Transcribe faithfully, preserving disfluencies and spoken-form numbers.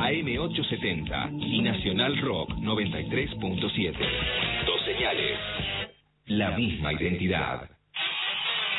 A M ochocientos setenta y Nacional Rock noventa y tres punto siete. Dos señales, la misma identidad.